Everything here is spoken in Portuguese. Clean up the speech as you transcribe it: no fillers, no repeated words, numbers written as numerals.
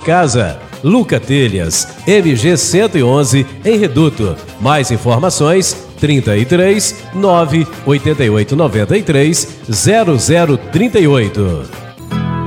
casa. Luca Telhas, MG 111, em Reduto. Mais informações, 33 9 88 93 0038.